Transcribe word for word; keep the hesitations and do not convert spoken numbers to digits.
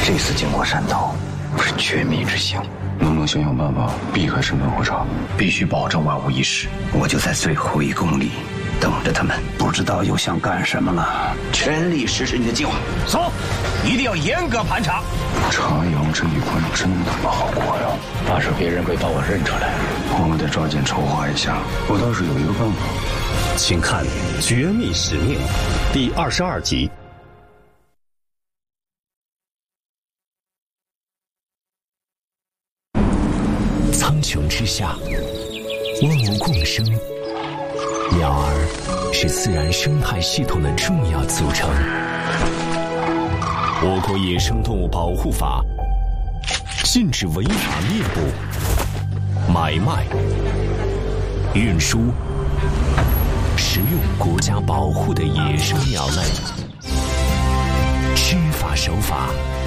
这次经过山道，是绝密之行， 能不能想想办法避开神门火场？ 必须保证万无一失。我就在最后一公里等着他们，不知道又想干什么了。全力实施你的计划，走，一定要严格盘查。 查阳这一关真他妈好过呀！ 怕是别人会把我认出来， 我们得抓紧筹划一下。我倒是有一个办法， 请看《绝密使命》第二十二集。苍穹之下，万物共生，鸟儿是自然生态系统的重要组成。我国野生动物保护法禁止违法猎捕、买卖、运输、食用国家保护的野生鸟类。知法守法，